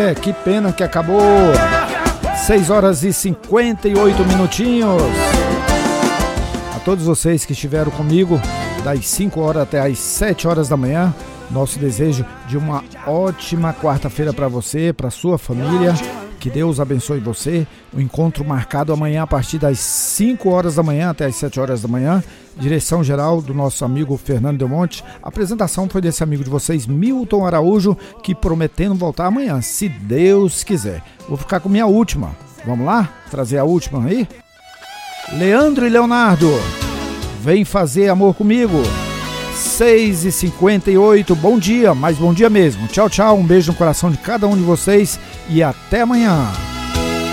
que pena que acabou. 6 horas e 58 minutinhos. A todos vocês que estiveram comigo das 5 horas até as 7 horas da manhã, nosso desejo de uma ótima quarta-feira para você, para sua família. Que Deus abençoe você. O encontro marcado amanhã a partir das 5 horas da manhã até as 7 horas da manhã. Direção geral do nosso amigo Fernando Del Monte. A apresentação foi desse amigo de vocês, Milton Araújo, que prometendo voltar amanhã, se Deus quiser. Vou ficar com minha última. Vamos lá? Trazer a última aí? Leandro e Leonardo, vem fazer amor comigo. 6h58, bom dia, mas bom dia mesmo. Tchau, tchau, um beijo no coração de cada um de vocês e até amanhã.